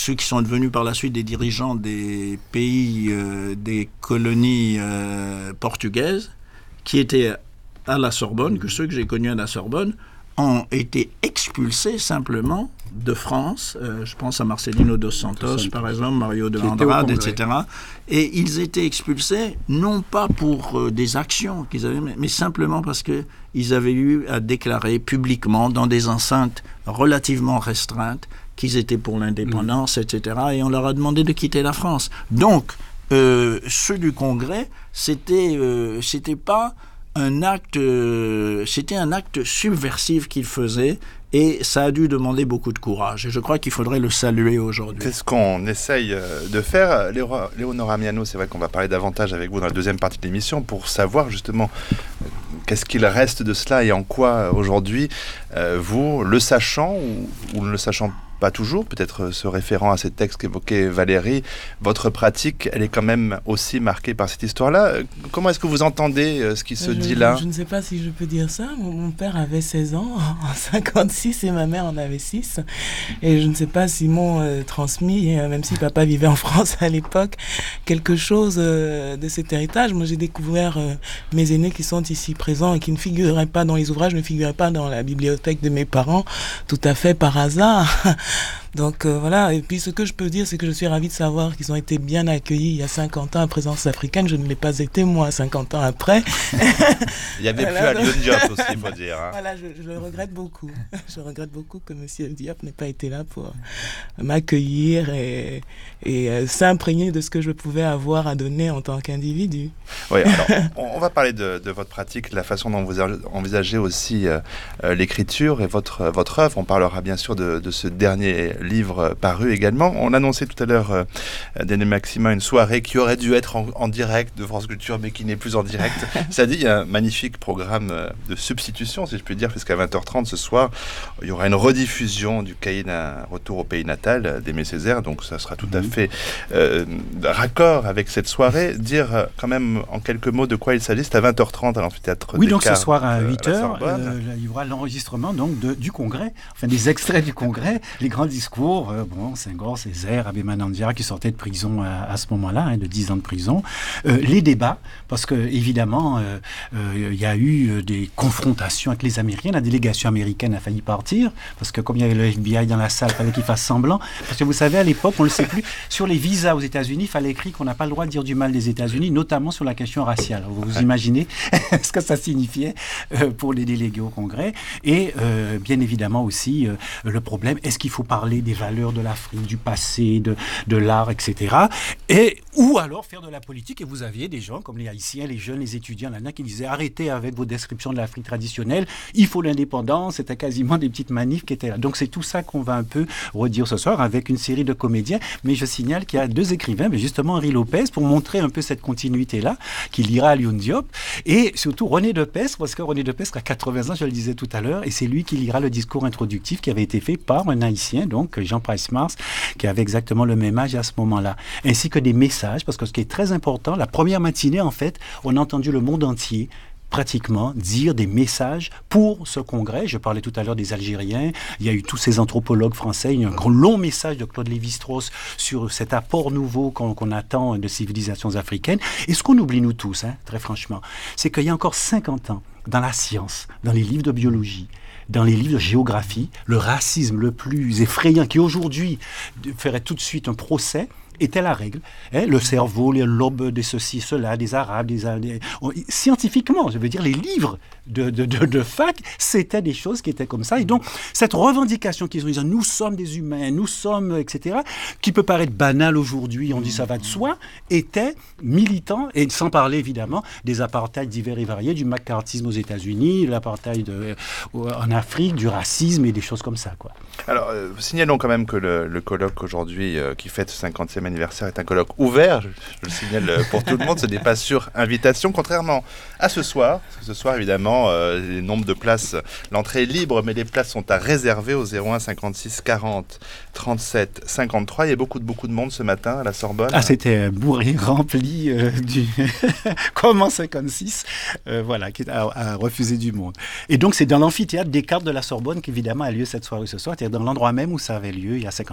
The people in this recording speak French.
ceux qui sont devenus par la suite des dirigeants des pays, des colonies portugaises, qui étaient à la Sorbonne, que ceux que j'ai connus à la Sorbonne, ont été expulsés simplement de France. Je pense à Marcelino dos Santos, par exemple, Mario de Andrade, etc. Et ils étaient expulsés, non pas pour des actions qu'ils avaient, mais simplement parce qu'ils avaient eu à déclarer publiquement, dans des enceintes relativement restreintes, qu'ils étaient pour l'indépendance, etc. Et on leur a demandé de quitter la France. Donc, ceux du Congrès, c'était pas un acte, c'était un acte subversif qu'ils faisaient, et ça a dû demander beaucoup de courage. Et je crois qu'il faudrait le saluer aujourd'hui. C'est ce qu'on essaye de faire. Léonora Miano, c'est vrai qu'on va parler davantage avec vous dans la deuxième partie de l'émission pour savoir justement qu'est-ce qu'il reste de cela et en quoi aujourd'hui, vous, le sachant ou ne le sachant pas toujours, peut-être se référant à ces textes qu'évoquait Valérie, votre pratique, elle est quand même aussi marquée par cette histoire-là. Comment est-ce que vous entendez ce qui se dit là ? Je ne sais pas si je peux dire ça. Mon père avait 16 ans en 56 et ma mère en avait 6. Et je ne sais pas s'ils m'ont transmis, même si papa vivait en France à l'époque, quelque chose de cet héritage. Moi, j'ai découvert mes aînés qui sont ici présents et qui ne figuraient pas dans les ouvrages, ne figuraient pas dans la bibliothèque de mes parents, tout à fait par hasard. Donc voilà, et puis ce que je peux dire, c'est que je suis ravie de savoir qu'ils ont été bien accueillis il y a 50 ans à Présence africaine. Je ne l'ai pas été, moi, 50 ans après. Il y avait plus Alioune Diop aussi, il faut dire. Hein. Voilà, je le regrette beaucoup. Je regrette beaucoup que M. Diop n'ait pas été là pour m'accueillir et s'imprégner de ce que je pouvais avoir à donner en tant qu'individu. Oui, alors, on va parler de votre pratique, la façon dont vous envisagez aussi l'écriture et votre œuvre. On parlera bien sûr de ce dernier livre paru également. On annonçait tout à l'heure, Déné Maxima, une soirée qui aurait dû être en direct de France Culture, mais qui n'est plus en direct. Ça dit, il y a un magnifique programme de substitution, si je puis dire, puisqu'à 20h30 ce soir, il y aura une rediffusion du cahier d'un retour au pays natal d'Aimé Césaire, donc ça sera tout à fait raccord avec cette soirée. Dire quand même en quelques mots de quoi il s'agit, c'est à 20h30 à l'amphithéâtre. Oui, donc ce soir à 8h, il y aura l'enregistrement donc, du congrès, enfin des extraits du congrès, les grands discours, Senghor, Césaire, Abemanandia qui sortaient de prison à ce moment-là, de 10 ans de prison, les débats, parce que évidemment il y a eu des confrontations avec les Américains, la délégation américaine a failli partir, parce que comme il y avait le FBI dans la salle, il fallait qu'il fasse semblant, parce que vous savez, à l'époque, on ne le sait plus, sur les visas aux États-Unis, il fallait écrire qu'on n'a pas le droit de dire du mal des États-Unis, notamment sur la question raciale. Vous imaginez ce que ça signifiait pour les délégués au Congrès, et bien évidemment aussi le problème, est-ce qu'il faut parler des valeurs de l'Afrique, du passé, de l'art, etc. Ou alors faire de la politique. Et vous aviez des gens comme les Haïtiens, les jeunes, les étudiants là-dedans qui disaient arrêtez avec vos descriptions de l'Afrique traditionnelle, il faut l'indépendance. C'était quasiment des petites manifs qui étaient là. Donc c'est tout ça qu'on va un peu redire ce soir avec une série de comédiens. Mais je signale qu'il y a 2 écrivains, mais justement Henri Lopez, pour montrer un peu cette continuité-là, qui lira Alioune Diop, et surtout René Depestre, parce que René Depestre a 80 ans, je le disais tout à l'heure, et c'est lui qui lira le discours introductif qui avait été fait par un Haïtien, donc Jean Price-Mars, qui avait exactement le même âge à ce moment-là, ainsi que des messages, parce que ce qui est très important, la première matinée, en fait, on a entendu le monde entier pratiquement dire des messages pour ce congrès. Je parlais tout à l'heure des Algériens, il y a eu tous ces anthropologues français, il y a un long message de Claude Lévi-Strauss sur cet apport nouveau qu'on attend de civilisations africaines. Et ce qu'on oublie nous tous, très franchement, c'est qu'il y a encore 50 ans, dans la science, dans les livres de biologie, dans les livres de géographie, le racisme le plus effrayant qui aujourd'hui ferait tout de suite un procès était la règle. Le cerveau, les lobes des ceci, cela, des Arabes, scientifiquement, je veux dire, les livres de fac, c'était des choses qui étaient comme ça. Et donc, cette revendication qu'ils ont dit, nous sommes des humains, nous sommes, etc., qui peut paraître banale aujourd'hui, on dit ça va de soi, était militant, et sans parler évidemment des apartheids divers et variés, du macartisme aux États-Unis, l'apartheid en Afrique, du racisme et des choses comme ça, quoi. Alors, signalons quand même que le colloque aujourd'hui, qui fête ce 50e anniversaire, est un colloque ouvert, je le signale pour tout le monde, ce n'est pas sur invitation, contrairement à ce soir, parce que ce soir, évidemment, les nombres de places, l'entrée est libre, mais les places sont à réserver au 01 56 40 37 53. Il y a beaucoup de monde ce matin à la Sorbonne. Ah, c'était bourré, rempli comme en 56, voilà, qui a refusé du monde. Et donc, c'est dans l'amphithéâtre Descartes de la Sorbonne qu'évidemment a lieu cette soirée ce soir, c'est-à-dire dans l'endroit même où ça avait lieu il y a 50